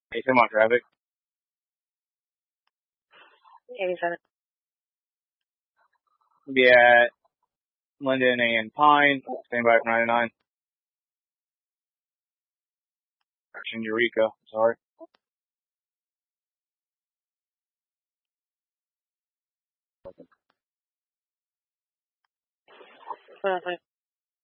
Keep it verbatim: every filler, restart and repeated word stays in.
Hey, come on, traffic. eighty-seven. Be at Linden and Pine. Stand by for ninety-nine. Action Eureka. Sorry. Perfect.